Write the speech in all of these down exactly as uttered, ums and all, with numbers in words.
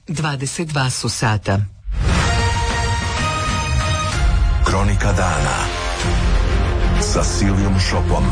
dvadeset dva su sata. Kronika dana sa Silvijom Šopom.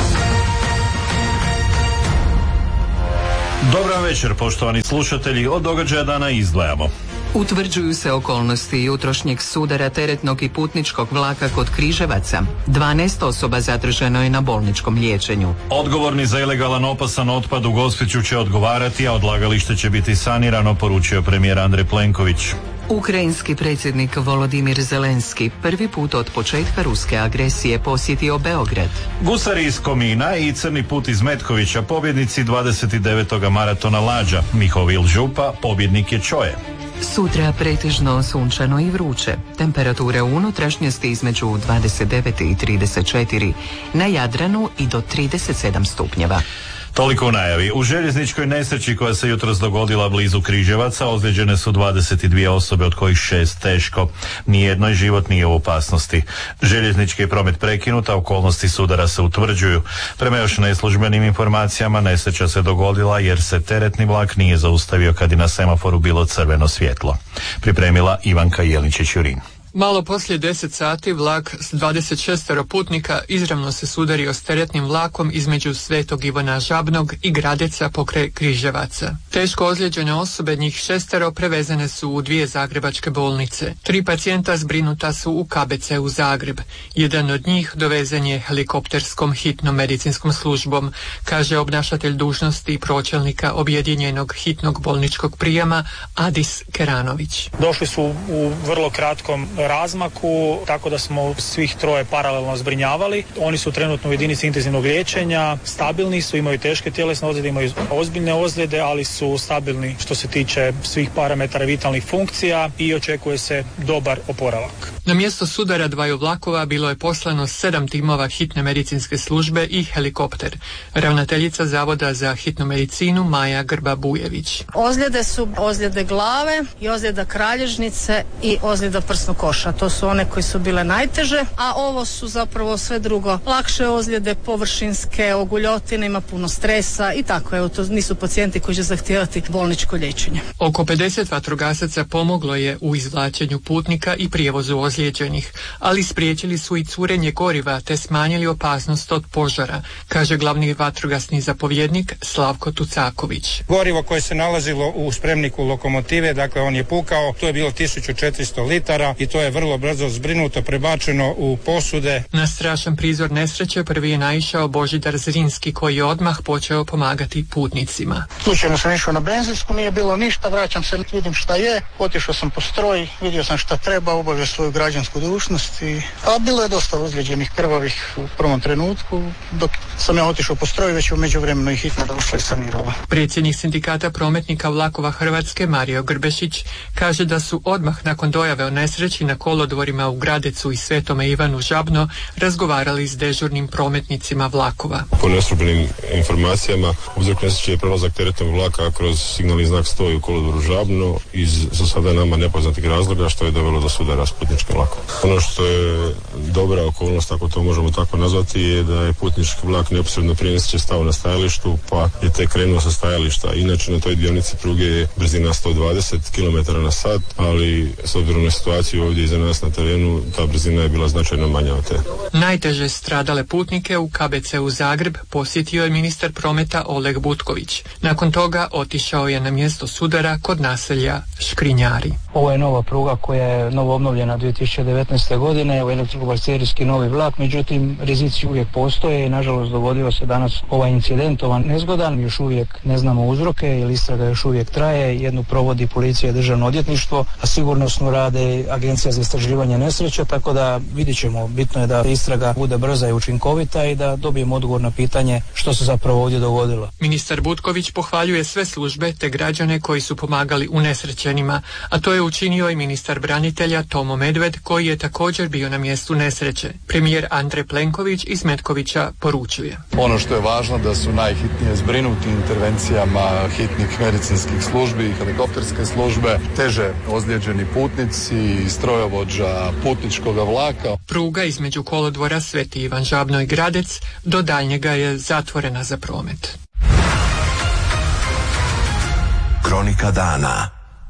Dobar večer, poštovani slušatelji. Od događaja dana izdvajamo. Utvrđuju se okolnosti jutrošnjeg sudara teretnog i putničkog vlaka kod Križevaca. dvanaest osoba zadržano je na bolničkom liječenju. Odgovorni za ilegalan opasan otpad u Gospiću će odgovarati, a odlagalište će biti sanirano, poručio premijer Andrej Plenković. Ukrajinski predsjednik Volodimir Zelenski prvi put od početka ruske agresije posjetio Beograd. Gusari iz Komina i Crni put iz Metkovića, pobjednici dvadeset devetog maratona Lađa. Mihovil Župa, pobjednik je Čoje. Sutra pretežno sunčano i vruće. Temperature u unutrašnjosti između dvadeset devet i trideset četiri, na Jadranu i do trideset sedam stupnjeva. Toliko u najavi. U željezničkoj nesreći koja se jutros dogodila blizu Križevaca ozlijeđene su dvadeset dvije osobe, od kojih šest teško. Nijednoj život nije u opasnosti. Željeznički je promet prekinut, a okolnosti sudara se utvrđuju. Prema još neslužbenim informacijama, nesreća se dogodila jer se teretni vlak nije zaustavio kad je na semaforu bilo crveno svjetlo. Pripremila Ivanka Jelničić-Jurin. Malo poslije deset sati vlak s dvadeset šest putnika izravno se sudario s teretnim vlakom između Svetog Ivana Žabnog i Gradeca pokraj Križevaca. Teško ozlijeđene osobe, njih šestero, prevezene su u dvije zagrebačke bolnice. Tri pacijenta zbrinuta su u K B C u Zagreb. Jedan od njih dovezen je helikopterskom hitnom medicinskom službom, kaže obnašatelj dužnosti pročelnika objedinjenog hitnog bolničkog prijema Adis Keranović. Došli su u vrlo kratkom razmaku, tako da smo svih troje paralelno zbrinjavali. Oni su trenutno u jedinici intenzivnog liječenja, stabilni su, imaju teške tjelesne ozljede, imaju ozbiljne ozljede, ali su stabilni što se tiče svih parametara vitalnih funkcija i očekuje se dobar oporavak. Na mjesto sudara dvaju vlakova bilo je poslano sedam timova hitne medicinske službe i helikopter. Ravnateljica Zavoda za hitnu medicinu Maja Grba-Bujević. Ozljede su ozljede glave i ozljeda kralježnice i ozljeda prsnog koša. To su one koje su bile najteže, a ovo su zapravo sve drugo lakše ozljede, površinske, oguljotine, ima puno stresa i tako. Evo, to nisu pacijenti koji će zahtijevati bolničko liječenje. Oko pedeset vatrogasaca pomoglo je u izvlačenju putnika i prijevozu ozlijeđenih, ali spriječili su i curenje goriva te smanjili opasnost od požara, kaže glavni vatrogasni zapovjednik Slavko Tucaković. Gorivo koje se nalazilo u spremniku lokomotive, dakle on je pukao, to je bilo tisuću četiristo litara i to je vrlo brzo zbrinuto, prebačeno u posude. Na strašan prizor nesreće prvi je naišao Božidar Zrinski, koji je odmah počeo pomagati putnicima. Slučajno sam išao na benzinsku, nije bilo ništa, vraćam se, vidim šta je, otišao sam po stroj, vidio sam šta treba, obavio svoju građansku dužnost, i... a bilo je dosta ozlijeđenih, krvavih u prvom trenutku, dok sam ja otišao po stroj, već u međuvremenu i hitna došla i sanirala. Predsjednik sindikata prometnika vlakova Hrvatske Mario Grbešić kaže da su odmah nakon dojave o nesreći na kolodvorima u Gradecu i Svetome Ivanu Žabno razgovarali s dežurnim prometnicima vlakova. Po neslužbenim informacijama, uzrok nesreće je prelazak teretnog vlaka kroz signalni znak stoji u kolodvoru Žabno iz za sada nama nepoznatih razloga, što je dovelo do sudara s putničkim vlakom. Ono što je dobra okolnost, ako to možemo tako nazvati, je da je putnički vlak neposredno prije nesreće stao na stajalištu, pa je tek krenuo sa stajališta. Inače na toj dionici pruge je brzina sto dvadeset kilometara na sat, ali s obzirom na situaciju ovdje iza nas na terenu, ta brzina je bila značajno manja od te. Najteže stradale putnike u K B C u Zagreb posjetio je ministar prometa Oleg Butković. Nakon toga otišao je na mjesto sudara kod naselja Škrinjari. Ovo je nova pruga koja je novo obnovljena dvije tisuće devetnaeste. godine, u elektrokarcerijski novi vlak, međutim rizici uvijek postoje i nažalost dogodio se danas ovaj incident, ovaj nezgodan, još uvijek ne znamo uzroke jer istraga još uvijek traje, jednu provodi policija i državno odvjetništvo, a sigurnosno rade Agencija za istraživanje nesreće, tako da vidjet ćemo, bitno je da istraga bude brza i učinkovita i da dobijemo odgovor na pitanje što se zapravo ovdje dogodilo. Ministar Butković pohvaljuje sve službe te građane koji su pomagali unesrećenima, a to je učinio i ministar branitelja Tomo Medved, koji je također bio na mjestu nesreće. Premijer Andrej Plenković iz Metkovića poručuje. Ono što je važno da su najhitnije zbrinuti intervencijama hitnih medicinskih službi i helikopterske službe, teže ozlijeđeni putnici, strojovođa putničkog vlaka. Pruga između kolodvora Sveti Ivan Žabno i Gradec do daljnjega je zatvorena za promet. Kronika dana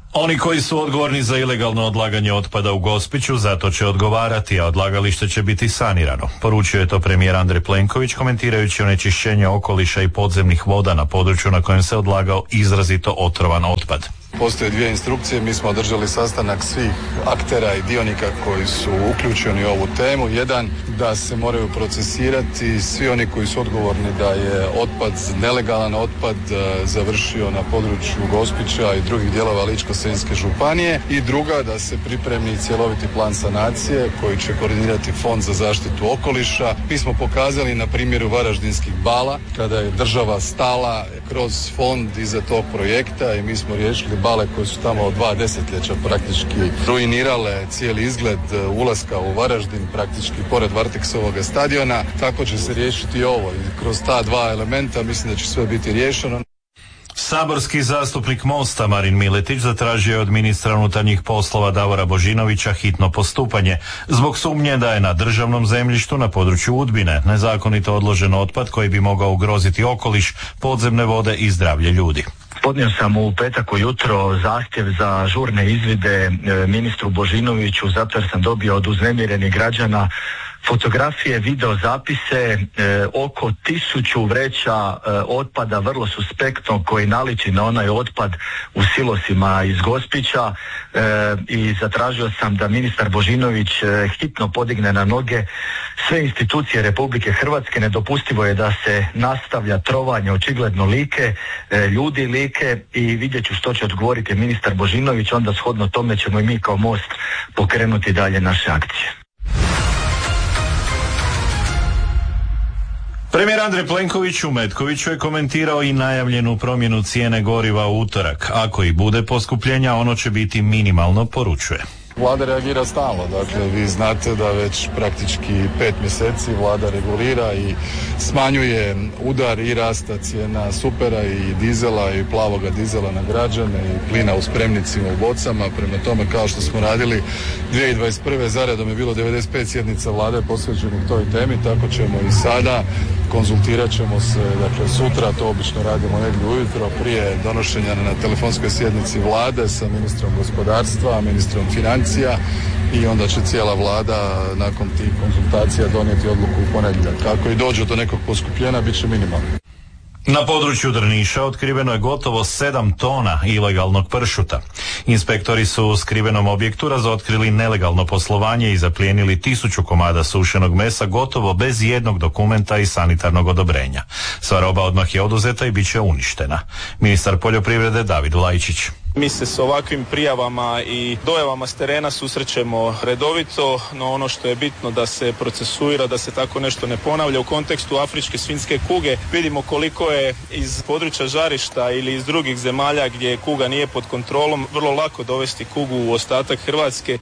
Oni koji su odgovorni za ilegalno odlaganje otpada u Gospiću zato će odgovarati, a odlagalište će biti sanirano. Poručio je to premijer Andrej Plenković komentirajući onečišćenje okoliša i podzemnih voda na području na kojem se odlagao izrazito otrovan otpad. Postoje dvije instrukcije, mi smo održali sastanak svih aktera i dionika koji su uključeni u ovu temu. Jedan, da se moraju procesirati svi oni koji su odgovorni da je otpad, nelegalan otpad završio na području Gospića i drugih dijelova Ličko-senjske županije. I druga, da se pripremi cjeloviti plan sanacije koji će koordinirati Fond za zaštitu okoliša. Mi smo pokazali na primjeru Varaždinskih bala kada je država stala kroz fond iza tog projekta i mi smo riješili bale koje su tamo od dva desetljeća praktički ruinirale cijeli izgled ulaska u Varaždin, praktički pored Varteksovog stadiona. Tako će se riješiti ovo i kroz ta dva elementa mislim da će sve biti riješeno. Saborski zastupnik Mosta Marin Miletić zatražio je od ministra unutarnjih poslova Davora Božinovića hitno postupanje zbog sumnje da je na državnom zemljištu na području Udbine nezakonito odložen otpad koji bi mogao ugroziti okoliš, podzemne vode i zdravlje ljudi. Podnio sam u petak ujutro zahtjev za žurne izvide ministru Božinoviću zato jer sam dobio od uznemirenih građana fotografije, video zapise, e, oko tisuću vreća e, otpada vrlo suspektno koji naliči na onaj otpad u silosima iz Gospića e, i zatražio sam da ministar Božinović e, hitno podigne na noge sve institucije Republike Hrvatske. Nedopustivo je da se nastavlja trovanje očigledno Like, e, ljudi Like i vidjet ću što će odgovoriti ministar Božinović, onda shodno tome ćemo i mi kao Most pokrenuti dalje naše akcije. Premijer Andrej Plenković u Metkoviću je komentirao i najavljenu promjenu cijene goriva u utorak. Ako i bude poskupljenja, ono će biti minimalno, poručuje. Vlada reagira stalno, dakle vi znate da već praktički pet mjeseci Vlada regulira i smanjuje udar i rasta cijena supera i dizela i plavoga dizela na građane i plina u spremnicima u bocama. Prema tome, kao što smo radili dvije tisuće dvadeset prve zaredom je bilo devedeset pet sjednica Vlade posvećenih toj temi, tako ćemo i sada. Konzultirat ćemo se, dakle sutra, to obično radimo negdje ujutro prije donošenja na telefonskoj sjednici Vlade sa ministrom gospodarstva, ministrom financija i onda će cijela Vlada nakon tih konzultacija donijeti odluku u ponedjeljak. Kako i dođe do nekog poskupljenja, bit će minimalno. Na području Drniša otkriveno je gotovo sedam tona ilegalnog pršuta. Inspektori su u skrivenom objektu razotkrili nelegalno poslovanje i zaplijenili tisuću komada sušenog mesa gotovo bez jednog dokumenta i sanitarnog odobrenja. Sva roba odmah je oduzeta i bit će uništena. Ministar poljoprivrede David Lajčić. Mi se s ovakvim prijavama i dojavama s terena susrećemo redovito, no ono što je bitno da se procesuira, da se tako nešto ne ponavlja. U kontekstu afričke svinjske kuge vidimo koliko je iz područja žarišta ili iz drugih zemalja gdje kuga nije pod kontrolom vrlo lako dovesti kugu u ostatak Hrvatske.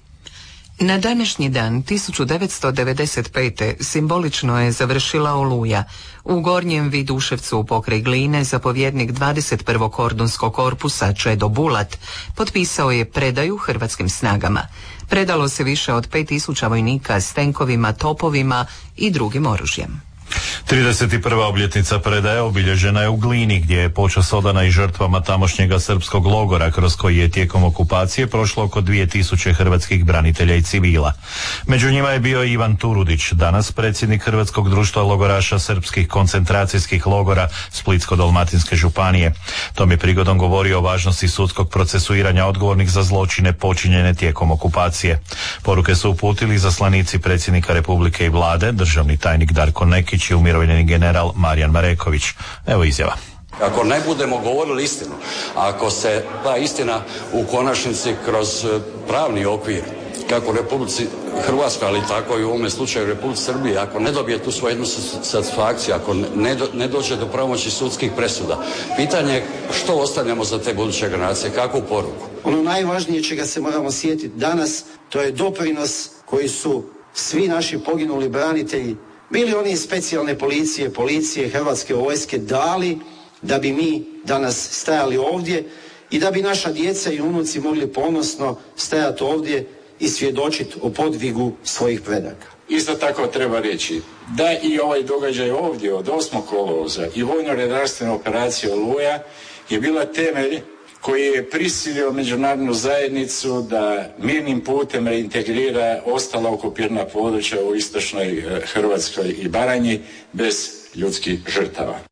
Na današnji dan tisuću devetsto devedeset pete simbolično je završila Oluja. U Gornjem Viduševcu pokraj Gline zapovjednik dvadeset prvog kordunskog korpusa Čedo Bulat potpisao je predaju hrvatskim snagama. Predalo se više od pet tisuća vojnika s tenkovima, topovima i drugim oružjem. trideset prva obljetnica predaje obilježena je u Glini, gdje je počast odana i žrtvama tamošnjega srpskog logora kroz koji je tijekom okupacije prošlo oko dvije tisuće hrvatskih branitelja i civila. Među njima je bio Ivan Turudić, danas predsjednik Hrvatskog društva logoraša srpskih koncentracijskih logora Splitsko-dalmatinske županije. Tom je prigodom govorio o važnosti sudskog procesuiranja odgovornih za zločine počinjene tijekom okupacije. Poruke su uputili zaslanici predsjednika Republike i Vlade, državni tajnik Darko Nekić i umirovljeni general Marijan Mareković. Evo izjava. Ako ne budemo govorili istinu, ako se ta istina u konačnici kroz pravni okvir, kako u Republici Hrvatskoj, ali tako i u ovome slučaju u Republici Srbiji, ako ne dobije tu svoju jednu satisfakciju, ako ne, do, ne dođe do pravomoćnih sudskih presuda, pitanje je što ostavljamo za te buduće generacije, kakvu poruku? Ono najvažnije čega se moramo sjetiti danas, to je doprinos koji su svi naši poginuli branitelji, bili oni iz specijalne policije, policije, Hrvatske vojske, dali da bi mi danas stajali ovdje i da bi naša djeca i unuci mogli ponosno stajati ovdje i svjedočiti o podvigu svojih predaka. Isto tako treba reći da i ovaj događaj ovdje od osmog kolovoza i vojno-redarstvena operacija Oluja je bila temelj koji je prisilio međunarodnu zajednicu da mirnim putem reintegrira ostala okupirana područja u istočnoj Hrvatskoj i Baranji bez ljudskih žrtava.